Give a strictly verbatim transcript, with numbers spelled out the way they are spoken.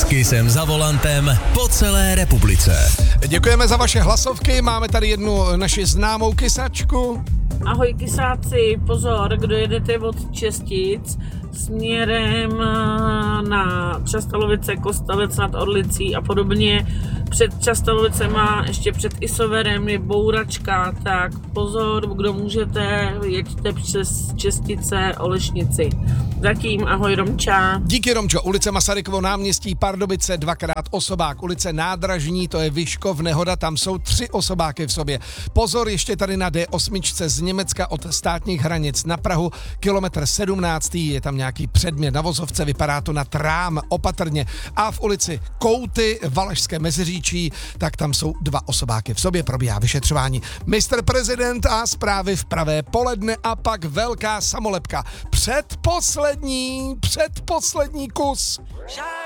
Kisem za volantem po celé republice. Děkujeme za vaše hlasovky, máme tady jednu naši známou kysačku. Ahoj kysáci, pozor, kdo jedete od Čestic směrem na Častalovice, Kostavec nad Orlicí a podobně. Před Častalovicema, ještě před Isoverem je bouračka, tak pozor, kdo můžete, jeďte přes Čestice, Olešnici. Zatím ahoj Romča. Díky Romčo, ulice Masarykovo náměstí, Pardubice, dvakrát osobák, ulice Nádražní, to je Vyškov, nehoda, tam jsou tři osobáky v sobě. Pozor, ještě tady na D osm z Německa od státních hranic na Prahu, kilometr sedmnáctý, je tam nějaký předmět na vozovce, vypadá to na trám, opatrně. A v ulici Kouty, Valašské Meziříčí, tak tam jsou dva osobáky v sobě, probíhá vyšetřování. mister Prezident a zprávy v pravé poledne a pak velká samolepka. Předposlední, předposlední kus.